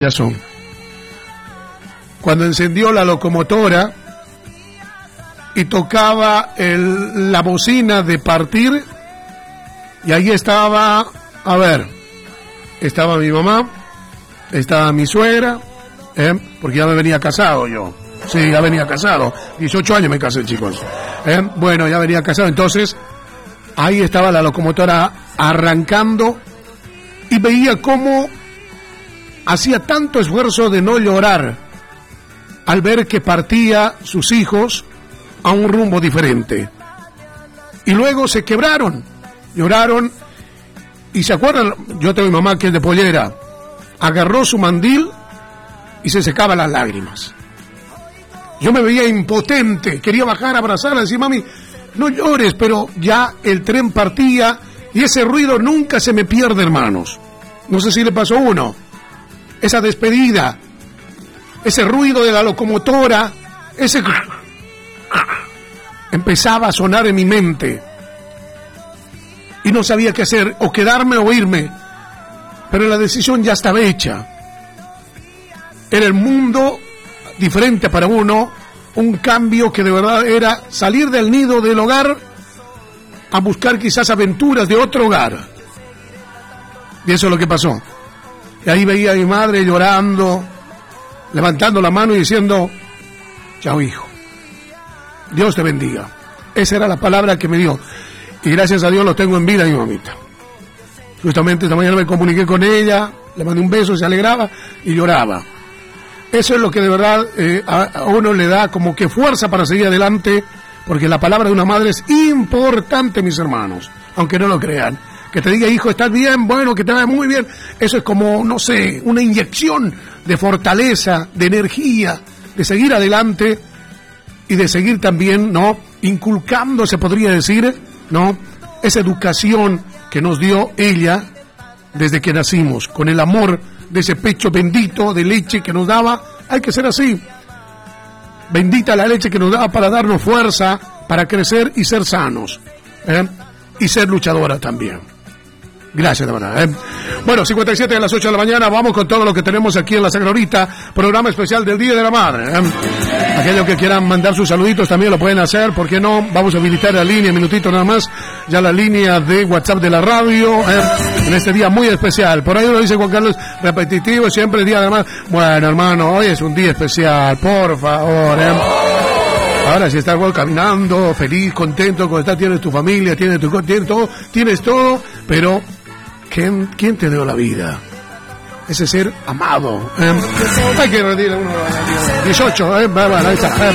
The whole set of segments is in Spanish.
Ya son. Cuando encendió la locomotora y tocaba la bocina de partir, y ahí estaba, estaba mi mamá, estaba mi suegra, porque ya me venía casado yo. Sí, ya venía casado. 18 años me casé, chicos. Bueno, ya venía casado. Entonces, ahí estaba la locomotora arrancando y veía cómo hacía tanto esfuerzo de no llorar al ver que partía sus hijos a un rumbo diferente. Y luego se quebraron, lloraron. Y se acuerdan, yo tengo mi mamá que es de Pollera, agarró su mandil y se secaba las lágrimas. Yo me veía impotente, quería bajar, abrazarla, decir, mami, no llores, pero ya el tren partía y ese ruido nunca se me pierde, hermanos. No sé si le pasó a uno. Esa despedida, ese ruido de la locomotora, ese empezaba a sonar en mi mente y no sabía qué hacer, o quedarme o irme, pero la decisión ya estaba hecha. Era el mundo diferente para uno, un cambio que de verdad era salir del nido del hogar a buscar quizás aventuras de otro hogar. Y eso es lo que pasó. Y ahí veía a mi madre llorando, levantando la mano y diciendo, chao hijo, Dios te bendiga. Esa era la palabra que me dio. Y gracias a Dios lo tengo en vida, mi mamita. Justamente esta mañana me comuniqué con ella, le mandé un beso, se alegraba y lloraba. Eso es lo que de verdad a uno le da como que fuerza para seguir adelante, porque la palabra de una madre es importante, mis hermanos, aunque no lo crean. Que te diga, hijo, ¿estás bien? Bueno, que te vaya muy bien. Eso es como, no sé, una inyección de fortaleza, de energía, de seguir adelante y de seguir también, ¿no?, inculcando, se podría decir, ¿no?, esa educación que nos dio ella desde que nacimos, con el amor de ese pecho bendito de leche que nos daba. Hay que ser así. Bendita la leche que nos daba para darnos fuerza, para crecer y ser sanos, y ser luchadora también. Gracias, de verdad. Bueno, 57 de las 8 de la mañana, vamos con todo lo que tenemos aquí en La Sagra Horita, programa especial del Día de la Madre. Aquellos que quieran mandar sus saluditos también lo pueden hacer, ¿por qué no? Vamos a habilitar la línea, minutito nada más, ya la línea de WhatsApp de la radio, en este día muy especial. Por ahí uno dice, Juan Carlos, repetitivo, siempre el Día de la Madre. Bueno, hermano, hoy es un día especial, por favor. Ahora, si estás caminando, feliz, contento, cuando estás, tienes tu familia, tienes todo, pero ¿quién te dio la vida? Ese ser amado. Hay que rendirle uno 18, ahí está.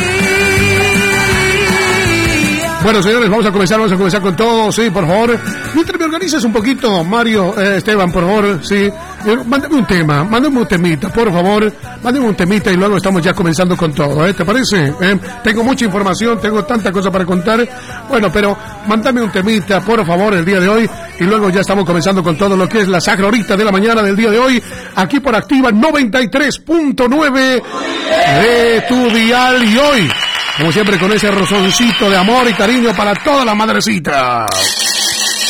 Bueno, señores, vamos a comenzar con todo, sí, por favor. Mientras me organizas un poquito, Mario, Esteban, por favor, sí. Mándame un temita, por favor. Mándame un temita y luego estamos ya comenzando con todo, ¿te parece? Tengo mucha información, tengo tanta cosa para contar. Bueno, pero mándame un temita, por favor, el día de hoy. Y luego ya estamos comenzando con todo lo que es la Sagra Horita de la mañana del día de hoy. Aquí por Activa 93.9 de tu dial. Y hoy, como siempre, con ese rozoncito de amor y cariño para todas las madrecitas.